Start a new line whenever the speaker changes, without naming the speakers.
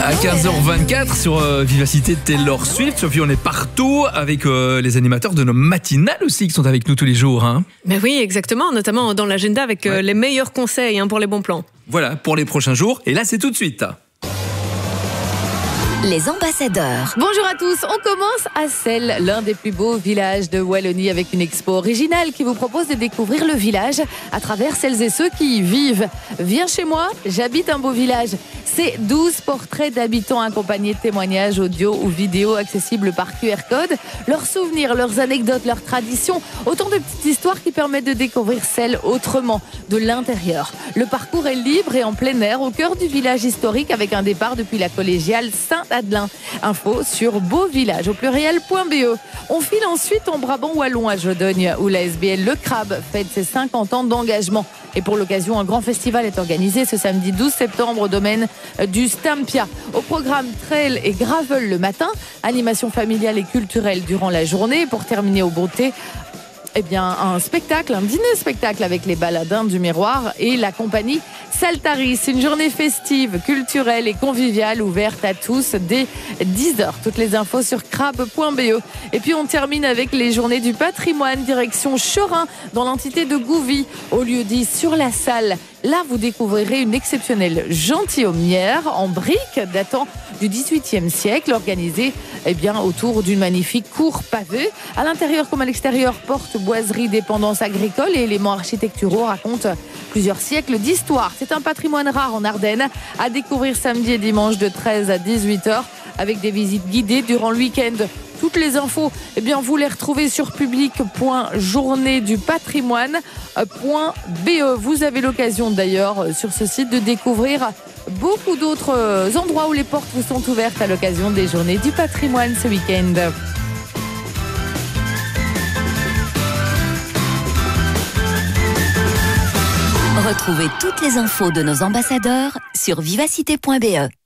À 15h24 sur Vivacité Taylor Swift. Sophie, on est partout avec les animateurs de nos matinales aussi qui sont avec nous tous les jours. Hein.
Mais oui, exactement, notamment dans l'agenda avec les meilleurs conseils pour les bons plans.
Voilà, pour les prochains jours. Et là, c'est tout de suite.
Les ambassadeurs.
Bonjour à tous, on commence à Celles, l'un des plus beaux villages de Wallonie, avec une expo originale qui vous propose de découvrir le village à travers celles et ceux qui y vivent. Viens chez moi, j'habite un beau village. C'est 12 portraits d'habitants accompagnés de témoignages audio ou vidéo accessibles par QR code. Leurs souvenirs, leurs anecdotes, leurs traditions, autant de petites histoires qui permettent de découvrir Celles autrement, de l'intérieur. Le parcours est libre et en plein air au cœur du village historique avec un départ depuis la collégiale Saint-Adelin. Info sur beauvillage au pluriel.be. On file ensuite en Brabant wallon à Jodogne où la SBL Le Crabe fête ses 50 ans d'engagement. Et pour l'occasion, un grand festival est organisé ce samedi 12 septembre au domaine du Stampia. Au programme trail et gravel le matin, animation familiale et culturelle durant la journée. Pour terminer au beauté, un spectacle, un dîner-spectacle avec les baladins du miroir et la compagnie Saltaris. Une journée festive, culturelle et conviviale ouverte à tous dès 10h. Toutes les infos sur crabe.be. Et puis on termine avec les journées du patrimoine, direction Chorin, dans l'entité de Gouvy, au lieu dit sur la Salle. Là, vous découvrirez une exceptionnelle gentilhommière en briques datant du XVIIIe siècle, organisée autour d'une magnifique cour pavée. À l'intérieur comme à l'extérieur, portes, boiseries, dépendances agricoles et éléments architecturaux racontent plusieurs siècles d'histoire. C'est un patrimoine rare en Ardennes à découvrir samedi et dimanche de 13 à 18h avec des visites guidées durant le week-end. Toutes les infos, vous les retrouvez sur public.journéedupatrimoine.be. Vous avez l'occasion d'ailleurs sur ce site de découvrir beaucoup d'autres endroits où les portes vous sont ouvertes à l'occasion des Journées du patrimoine ce week-end.
Retrouvez toutes les infos de nos ambassadeurs sur vivacité.be.